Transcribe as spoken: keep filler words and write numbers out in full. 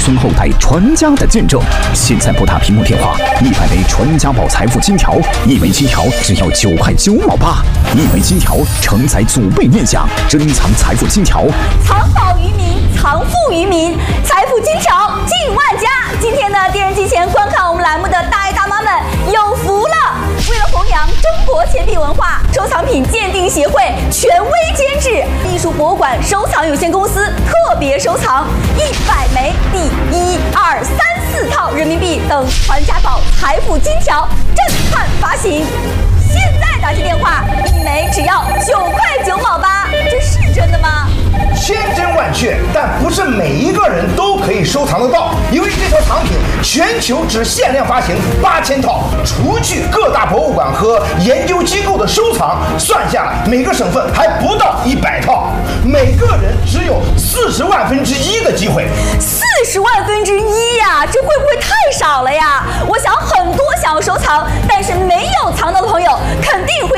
孙后代传家的见证。现在拨打屏幕电话，一百枚传家宝财富金条，一枚金条只要九块九毛八，一枚金条承载祖辈念想，珍藏财富金条， 藏宝于民，藏富于民，财富金条进万家。今天呢，电视机前观看我们栏目的大爷大妈们有福了！为了弘扬中国钱币文化，收藏品鉴定协会权威监制艺术博物馆收藏有限公司特别收藏一百枚第一、二、三、四套人民币等传家宝财富金条震撼发行。现在打进电话，一枚只要九块九毛八，这是真的吗？ 千真万确，但不是每一个人都可以收藏得到，因为这套藏品全球只限量发行八千套，除去各大博物馆和研究机构的收藏，算下来每个省份还不到一百套，每个人只有四十万分之一的机会。 四十万分之一呀，这会不会太少了呀？我想很多想要收藏